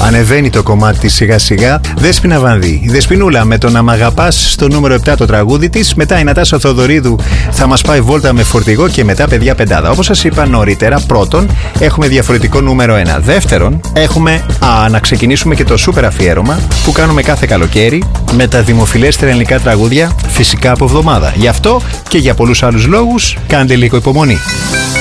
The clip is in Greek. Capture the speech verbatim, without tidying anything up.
Ανεβαίνει το κομμάτι της σιγά σιγά. Δέσποινα Βανδύ. Η Δεσποινούλα με το να μ' αγαπάς στο νούμερο επτά το τραγούδι της. Μετά η Νατάσα Θοδωρίδου θα μας πάει βόλτα με φορτηγό. Και μετά παιδιά πεντάδα. Όπως σας είπα νωρίτερα, πρώτον έχουμε διαφορετικό νούμερο ένα. Δεύτερον, έχουμε α, να ξεκινήσουμε και το σούπερ αφιέρωμα που κάνουμε κάθε καλοκαίρι με τα δημοφιλέστερα ελληνικά τραγούδια, φυσικά από εβδομάδα. Γι' αυτό και για πολλούς άλλους λόγους, κάντε λίγο υπομονή.